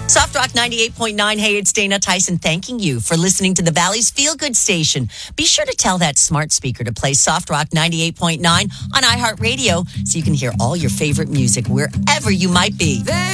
Soft Rock 98.9. Hey, it's Dana Tyson thanking you for listening to the Valley's Feel Good station. Be sure to tell that smart speaker to play Soft Rock 98.9 on iHeartRadio so you can hear all your favorite music wherever you might be.